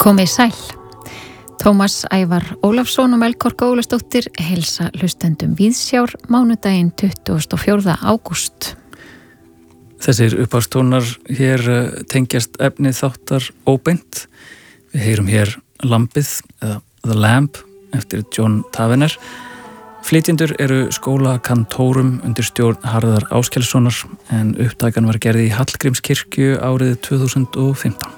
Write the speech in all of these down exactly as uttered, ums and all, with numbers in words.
Komið sæl. Tómas Ævar Ólafsson og Melkorka Ólafsdóttir heilsa hlustendum Víðsjár mánudaginn tuttugasta og fjórða ágúst. Þessir uppástónar hér tengjast efni þáttar óbeint. Við heyrum hér Lambið eða The Lamb eftir John Tavener. Flytjendur eru skólakantórum undir stjórn Harðar Áskelssonar en upptakan var gerð í Hallgrímskirkju árið tvö þúsund og fimmtán.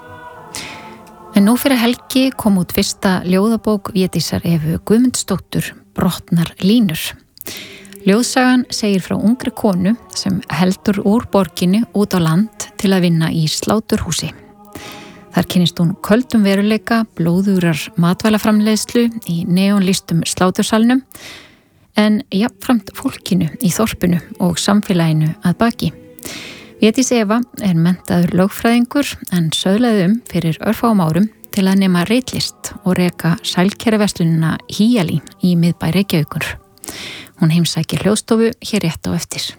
En nú fyrir helgi kom út fyrsta ljóðabók Védísar Evu Guðmundsdóttur, Brotnar línur. Ljóðsagan segir frá ungri konu sem heldur úr borginni út á land til að vinna í sláturhúsi. Þar kynnist hún köldum veruleika, blóðugrar matvælaframleiðslu í neonlýstum slátursalnum, en jafnframt fólkinu í þorpinu og samfélaginu að baki. Védís Eva er menntaður lögfræðingur en söðlaði um fyrir örfáum árum til að nema reitlist og reka sælkerraverslunina Híalí í miðbæ Reykjavíkur. Hún heimsækir hljóðstofu hér rétt á eftir.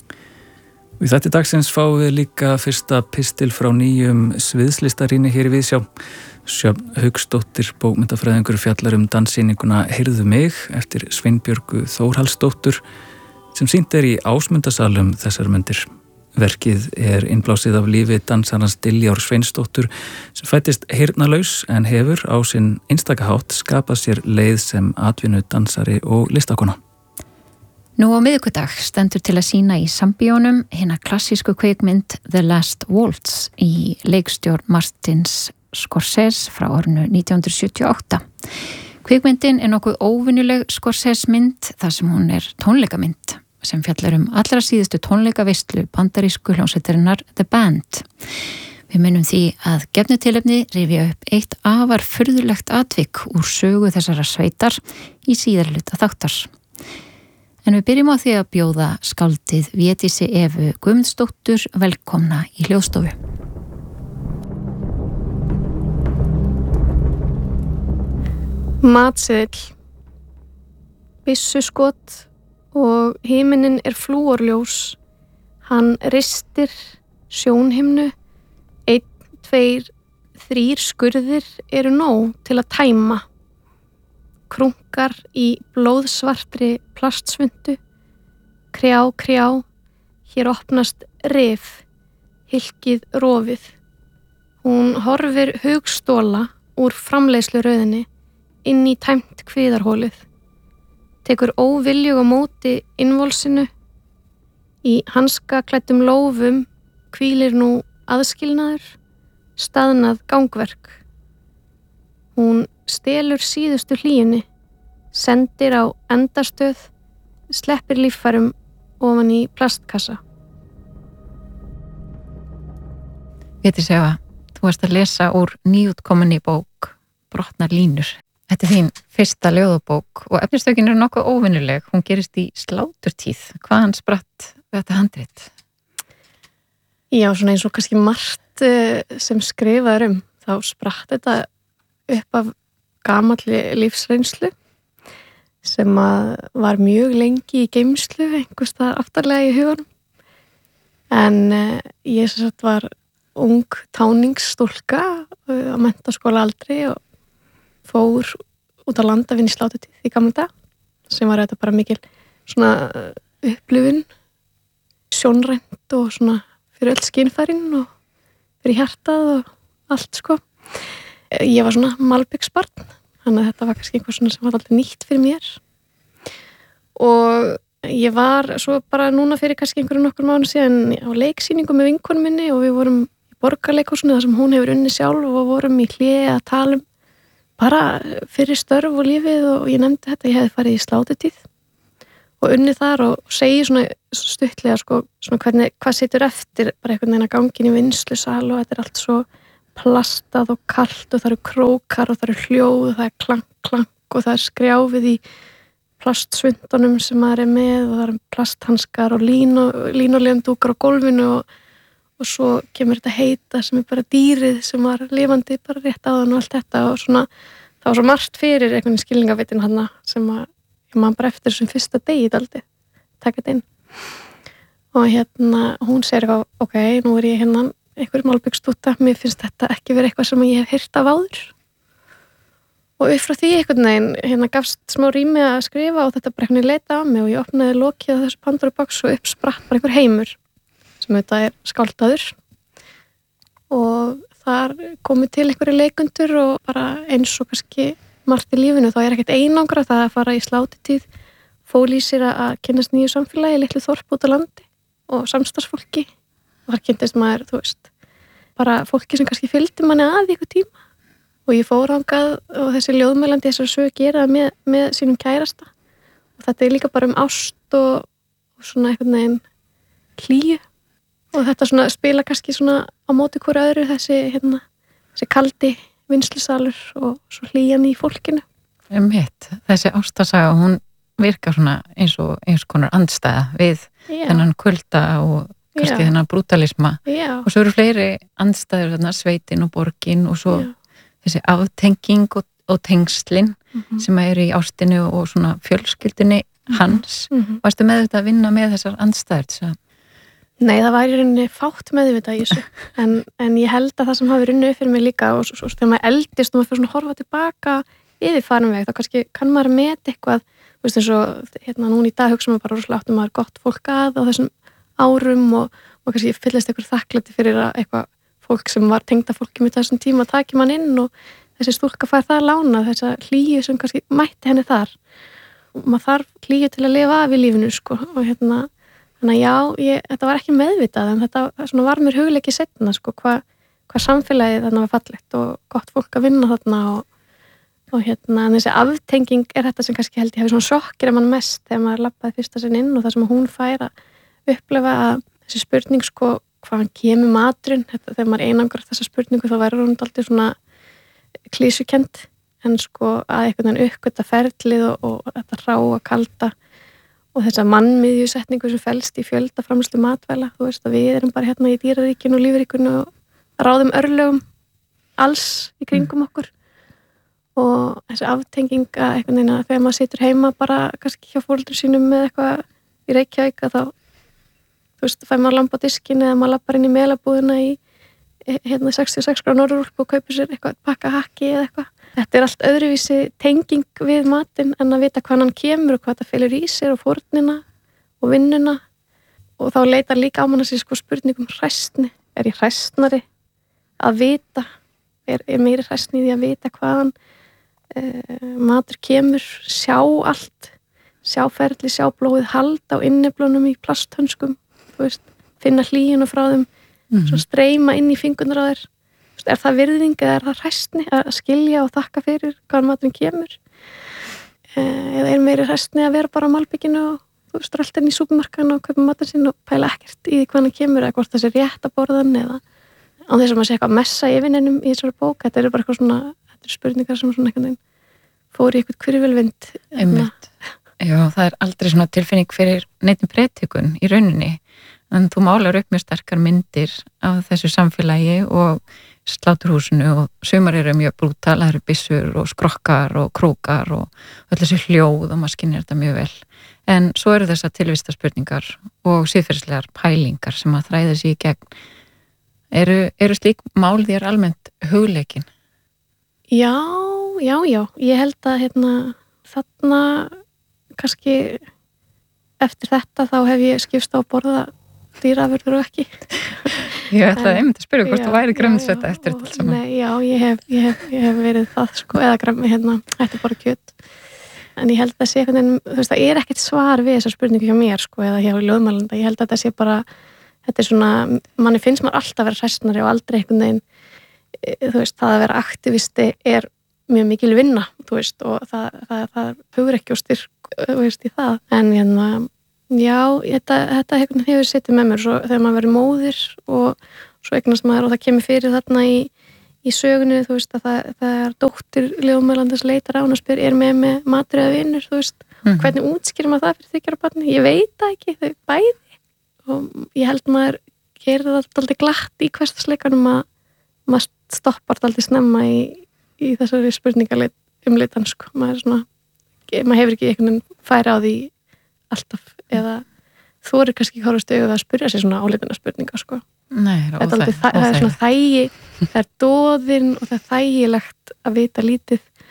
Í þætti dagsins fáum við líka fyrsta pistil frá nýjum sviðslistarýni hér í Víðsjá. Sjöfn Hauksdóttir, bókmyndafræðingur, fjallar um danssýninguna Heyrðu mig eftir Sveinbjörgu Þórhallsdóttur sem sýnt er í Ásmundasalum þessar mundir. Verkið er innblásið af lífi dansarans Diljár Sveinsdóttur sem fættist heyrnarlaus en hefur á sinn einstaka hátt skapað sér leið sem atvinnu dansari og listakona. Nú á miðvikudag stendur til að sýna í Sambíónum hina klassísku kvikmynd The Last Waltz í leikstjórn Martins Scorsese frá árinu nítján hundruð sjötíu og átta. Kvikmyndin er nokkuð óvenjuleg Scorsese mynd þar sem hún er tónleikamynd sem fjallar um allra síðustu tónleikaveislu bandarísku hljómsveitarinnar The Band. Við munum því að gefnu tilefni rifja upp eitt afar furðulegt atvik úr sögu þessara sveitar í síðarluta þáttar. En við byrjum á því að bjóða skáldið Védísi Evu Guðmundsdóttur velkomna í hljóðstofu. Matseðill, byssuskot og himinin er flúorljós. Hann ristir sjónhimnu. Einn, tveir, þrír skurðir eru nóg til að tæma. Krunkar í blóðsvartri plastsvundu. Krjá, krjá, hér opnast rif, hylkið rofið. Hún horfir hugstóla úr framleiðsluröðinni inn í tæmt kviðarhólið. Tekur óviljug á móti innvolsinu. Í hanskaklæddum lófum hvílir nú aðskilnaður, staðnað gangverk. Hún stelur síðustu hlýjunni, sendir á endastöð, sleppir líffærum ofan í plastkassa. Védís Eva, þú varst að lesa úr nýútkominni bók Brotnar línur. Þetta er þín fyrsta ljóðabók og efnistökin er nokkuð óvenjuleg. Hún gerist í sláturtíð. Hvaðan spratt þetta handrit? Já, svona eins og kannski margt sem skrifaður um. Þá spratt þetta upp af gamalli lífsreynslu sem að var mjög lengi í geymslu, einhvers staðar aftarlega í huganum. En ég sem sagt var ung táningsstúlka á menntaskóla aldri og fór út á land að vinna í sláturtíð í gamla dag sem var þetta bara mikil svona upplifun, sjónrænt og svona fyrir öll skynfærin og fyrir hjartað og allt sko. Ég var svona malbyggsbarn, þannig að þetta var kannski einhver svona sem var alltaf nýtt fyrir mér. Og ég var svo bara núna fyrir kannski einhverjum nokkur mánu síðan á leiksýningu með vinkonum minni og við vorum í Borgarleikhúsinu þar sem hún hefur unnið sjálf og vorum í hléi að tala um bara fyrir störf og lífið og ég nefndi þetta, ég hefði farið í sláturtíð og unnið þar og segi svona stuttlega sko, svona hvernig, hvað situr eftir bara einhvern veginn að gangin í vinnslusal og þetta er allt svo plastað og kalt og það eru krókar og það eru hljóð og það er klank, klank og það er skrjáfið í plastsvundunum sem maður er með og það eru plasthanskar og línulegumdúkar á gólfinu og, og svo kemur þetta heita sem er bara dýrið sem var lifandi bara rétt áðan og allt þetta og svona það var svo margt fyrir einhvern skilningavitin hana sem að ég man bara eftir þessum fyrsta degi daldi taka þetta inn og hérna hún segir eitthvað, ok, nú er ég hérna einhverjum malbyggstúta, mér finnst þetta ekki verið eitthvað sem ég hef heyrt af áður og upp frá því einhvern veginn hérna gafst smá rými að skrifa og þetta bara einhvern veginn leita á mig og ég opnaði lokið á þessu Pandora box og upp spratt bara einhver heimur sem þetta er skáldaður og þar komið til einhverju leikundur og bara eins og kannski margt í lífinu þá er ekkert einangra það að fara í slátutíð fól í sér að kynnast nýju samfélagi, litlu þorp út á landi og samstarfsfólki og þar kynntist maður, þú veist bara fólki sem kannski fylgdi manni að í eitthvað tíma og ég fór þangað og þessi ljóðmælandi þessar sög gera með, með sínum kærasta og þetta er líka bara um ást og, og svona einhvern veginn hlýju og þetta svona spila kannski svona á móti hverju öðru þessi, hérna, þessi kaldi vinslusalur og svo hlýjan í fólkinu. Um hitt, þessi ástasaga, hún virkar svona eins og eins konar andstæða við Já. Þennan kulda og kannski Já. Þennan brutalisma Já. Og svo eru fleiri andstæður þarna, sveitin og borgin og svo Já. Þessi aftenging og, og tengslin mm-hmm. sem eru í ástinu og svona fjölskyldunni hans. Mm-hmm. Varstu með þetta að vinna með þessar andstæður þess að Nei, það var í rauninni fátt meðvitað í þessu, en, en ég held að það sem hafi runnið fyrir mig líka og svo, svo þegar maður eldist og maður fyrir svona að horfa tilbaka yfir farinveg, þá kannski kann maður með eitthvað, þú veist eins og hérna núna í dag hugsa maður bara rosalega áttum maður gott fólk að á þessum árum og, og kannski fyllist eitthvað þakklæti fyrir að eitthvað fólk sem var tengda fólki með þessum tíma taki mann inn og þessi stúlka fær það lána, þessa hlýju sem kannski mætti henni þar og maður þarf hlýju til að lifa af í lífinu sko og hérna Þannig að já, ég, þetta var ekki meðvitað en þetta svona var mér hugleiki seinna sko, hvað hva samfélagið þarna var fallegt og gott fólk að vinna þarna og, og hérna, en þessi aftenging er þetta sem kannski held ég hefði svona sjokkir að mann mest þegar maður labbaði fyrsta sinn inn og það sem hún fær að upplefa að þessi spurning sko, hvaðan kemur maturinn, þetta, þegar maður einangrar þessa spurningu þá væri hún aldrei svona klísukent en sko að einhvern veginn uppgötta ferlið og, og þetta rá að kalda og þessa mannmiðjusetningu sem felst í fjöldaframleiðslu matvæla, þú veist að við erum bara hérna í dýraríkinu og lífríkinu og ráðum örlögum alls í kringum okkur og þessi aftenging að einhvern veginn að þegar maður situr heima bara kannski hjá foreldrum sínum með eitthvað í Reykjavík að þá þú veist, fær maður lamb á diskinu eða maður lappar inn í melabúðina í hérna sextíu og sex gráðu norðurúlpu og kaupir sér eitthvað pakka hakki eða eitthvað. Þetta er allt öðruvísi tenging við matinn en að vita hvað hann kemur og hvað þetta felur í sér og fórnina og vinnuna og þá leitar líka á mann að sér sko spurningum hræstni. Er ég hræstnari að vita? Er, er meiri hræstni í því að vita hvaðan uh, matur kemur, sjá allt, sjá ferli, sjá blóðið halda á inniblónum í plasthönskum, þú veist, finna hlýjuna frá þeim, mm-hmm. svo streyma inn í fingurnar á þér. Er það virðing eða er það hræstni að skilja og þakka fyrir hvað maturinn kemur? Eða er meiri hræstni að vera bara á malbygginu og þú veist, alltaf inn í súpermarkaðinu og kaupa maturinn sinn og pæla ekkert í því hvað hann kemur eða hvort það sé rétt að borðan eða á þess að maður sé eitthvað messa í yfirneinum í þessari bók. Þetta eru bara eitthvað svona, þetta eru spurningar sem svona einhvern veginn fór í eitthvað hvirfilvind. Einmitt. Já, það er aldrei svona tilfinning fyrir neitt predikun í rauninni en þú málar upp mjög sterkar myndir af þessu samfélagi og sláturhúsinu og sumar eru mjög brútal, það eru byssur og skrokkar og krókar og öll þessi hljóð og maður skinnir þetta mjög vel. En svo eru þessar tilvistarspurningar og siðferðislegar pælingar sem að þræða sig í gegn. Eru, eru slík mál þér almennt hugleikin? Já, já, já. Ég held að hérna, þarna kannski eftir þetta þá hef ég skipst á að borða dýraafurðir og ekki. Ég ætlaði einmitt að spyrja hvort þú væri grænmetisæta eftir þetta alls saman. Nei, já, ég hef, ég hef, ég hef verið það sko, eða græmi hérna, ætti bara kjöt. En ég held að það sé einhvern veginn, þú veist, það er ekkert svar við þessar spurningu hjá mér sko, eða hjá ljóðmælanda. Ég held að þetta sé bara, þetta er svona, manni finnst maður alltaf vera hræstnari og aldrei einhvern veginn, þú veist, það að vera aktivisti er mjög mikil vinna, þú veist, og það, það, það hugur ekki og styrk, þú veist, í það. En hérna, já, þetta, þetta hefur sittið með mér svo, þegar maður verið móðir og svo eignast maður og það kemur fyrir þarna í, í sögunni, þú veist, að það, það er dóttir ljóðmælandans leitar á hún og spyr, er með með matur eða vinur, þú veist, mm-hmm. hvernig útskýrir maður það fyrir þykjara barni? Ég veit það ekki, þau bæði og ég held maður gerir það alltaf glatt í hverstasleikanum að maður stoppar alltaf snemma í, í þessari spurningaleit um leitan, sko, maður er svona, maður hefur ekki einhvern veginn færi á því alltaf eða þú eru kannski ekki horfast auðvitað að spyrja sér svona áleitina spurninga sko. Nei, það, það, það, það er svona þægi, það er doðinn og það er þægilegt að vita lítið.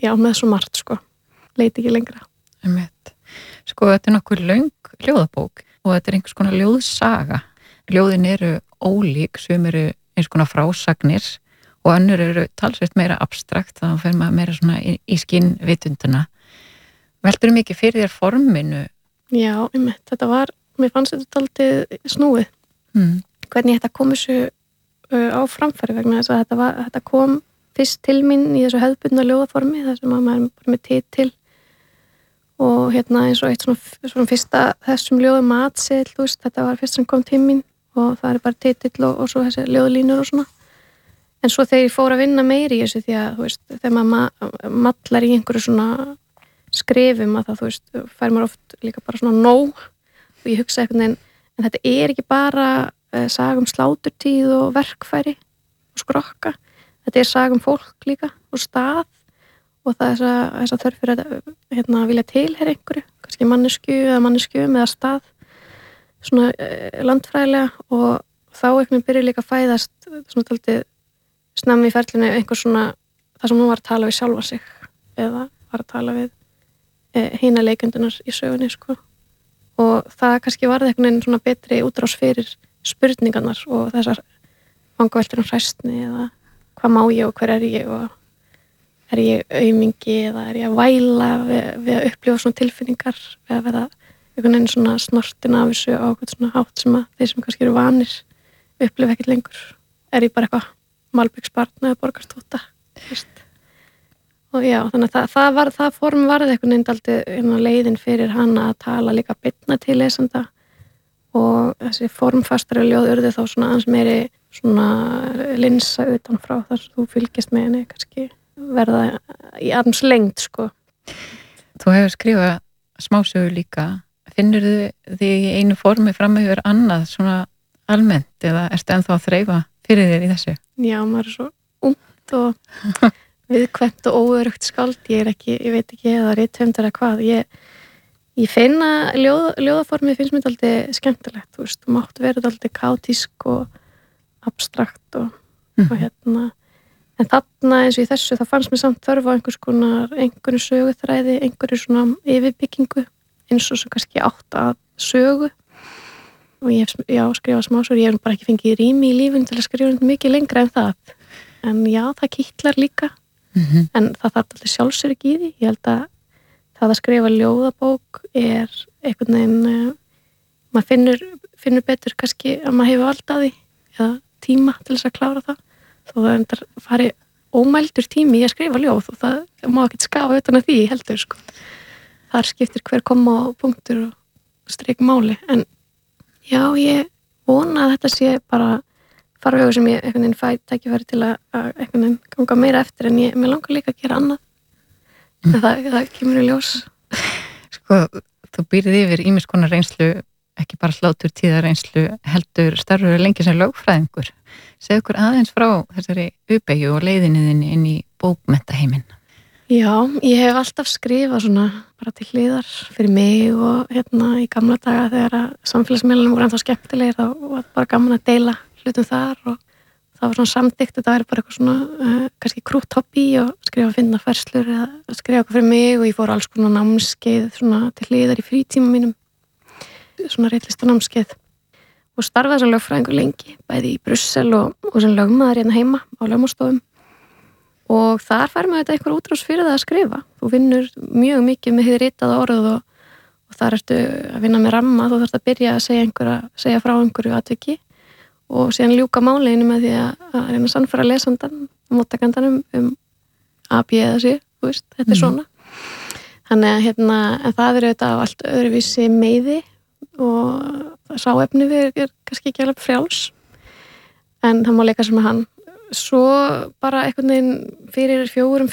já, með svo margt sko, leiti ekki lengra. Einmitt. Sko, þetta er nokkuð löng ljóðabók og þetta er einhvers konar ljóðsaga. Ljóðin eru ólík, sum eru eins konar frásagnir og önnur eru talsvert meira abstrakt, þá fer maður meira svona í, í skinn vitunduna. Veldur þú mikið fyrir þér forminu? Já, einmitt, þetta var, mér fannst þetta aldrei snúið. Mm. Hvernig þetta kom þessu uh, á framfæri vegna þess að þetta, var, þetta kom fyrst til mín í þessu hefðbundna ljóðaformi, þar sem að maður er bara með titil og hérna eins og eitt svona, svona fyrsta þessum ljóðum matseðl, þú veist, þetta var fyrst sem kom til mín og það er bara titill og, og svo þessi ljóðlínur og svona. En svo þegar ég fór að vinna meiri í þessu því að, þú veist, þegar maður ma mallar í einhverju svona skrifum að það, þú veist, fær maður oft líka bara svona nóg og ég hugsa einhvern veginn, en þetta er ekki bara uh, saga um sláturtíð og verkfæri og skrokka, þetta er saga um fólk líka og stað og það er þess að þörf fyrir að hérna, vilja tilheyra einhverju, kannski mannesku eða manneskjum eða stað svona uh, landfræðilega og þá einhvern veginn byrja líka að fæðast svona taldið snemmi í ferlinu einhver svona, það sem hún var að tala við sjálfa sig eða var að tala við hina leikendunar í sögunni sko. Og það kannski varði einhvern veginn svona betri útrás fyrir spurningarnar og þessar vangaveltur um hræstni eða hvað má ég og hver er ég og er ég aumingi eða er ég að væla við, við að upplifa svona tilfinningar við að vera einhvern veginn svona snortin af þessu á eitthvað svona hátt sem að þeir sem kannski eru vanir upplifa ekkert lengur, er ég bara eitthvað malbyggsbarn eða borgarstúta veist. Og já, þannig að það, það, var, það form varði einhvern veginn aldrei leiðin fyrir hana að tala líka bitna til lesanda og þessi formfastari ljóð urðu þá svona ans meiri svona linsa utanfrá þar sem þú fylgist með henni kannski verða í arms lengd sko. Þú hefur skrifað smásögur líka. Finnur þið í einu formi fram yfir annað svona almennt eða ertu ennþá að þreifa fyrir þér í þessu? Já, maður er svo ungt og viðkvæmt og óörugt skáld, ég er ekki, ég veit ekki eða rithöfundar eða hvað, ég, ég finna ljóð, ljóðaformið finnst mér alltaf skemmtilegt, þú veist, þú máttu verið alltaf kátísk og abstrakt og, mm. og hérna, en þarna eins og í þessu, það fannst mér samt þörf á einhvers konar, einhverju söguþræði, einhverju svona yfirbyggingu, eins og svo kannski átt að sögu og ég hef, já, skrifað smásögur, ég hef bara ekki fengið rými í lífun til að skrifa mikið lengra en það, en já, það kittlar líka. Mm-hmm. En það þarf alltaf sjálfsöryggi í því. Ég held að það að skrifa ljóðabók er einhvern veginn, uh, maður finnur, finnur betur kannski að maður hefur vald að því eða tíma til þess að klára það. Þó það endar fari ómældur tími í að skrifa ljóð og það má ekkert skafa utan að því heldur sko. Þar skiptir hver koma á punktur og strik máli. En já, ég vona að þetta sé bara farvegur sem ég einhvern veginn fæ tækifæri til að, að einhvern veginn ganga meira eftir en ég, mér langar líka að gera annað mm. en það, það kemur í ljós. Sko, þú býrið yfir ýmiss konar reynslu, ekki bara slátur tíðar reynslu, heldur starfur lengi sem lögfræðingur. Segðu okkur aðeins frá þessari uppeyju og leiðinniðinni inn í bókmenntaheiminn. Já, ég hef alltaf skrifað svona bara til hliðar fyrir mig og hérna í gamla daga þegar að samfélagsmiðlunum voru ennþá skemmtilegir þá var bara gaman að deila hlutum þar og það var svona samþykkt þetta væri bara eitthvað svona uh, kannski krútt hobby og skrifa að finna færslur eða skrifa eitthvað fyrir mig og ég fór alls konar námskeið svona til hliðar í frítíma mínum svona reitlista námskeið og starfaði sem lögfræðingur lengi bæði í Brussel og, og sem lögmaður hérna heima á lögmálstofum og þar fær maður þetta eitthvað útrás fyrir það að skrifa þú vinnur mjög mikið með hið ritaða orð og, og þar ertu að vinna með ramma þú þarfst að byrja að segja, einhverja, segja frá einhverju atviki og síðan ljúka máleginu með því að, að reyna að sannfæra lesandan og móttakandanum um A, B eða C, þú veist, þetta er svona. Þannig að hérna, en það er auðvitað á allt öðruvísi meiði og sáefni við er kannski ekki alveg frjáls, en það má leika sem með hann. Svo bara einhvern veginn fyrir fjórum,